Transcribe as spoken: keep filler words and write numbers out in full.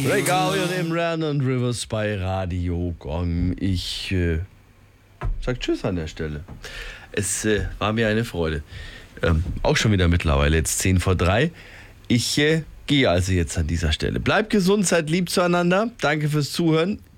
Regal im Ran und Rivers bei Radio Gong. Ich äh, sag Tschüss an der Stelle. Es äh, war mir eine Freude. Ähm, auch schon wieder mittlerweile jetzt zehn vor drei. Ich äh, gehe also jetzt an dieser Stelle. Bleibt gesund, seid lieb zueinander. Danke fürs Zuhören.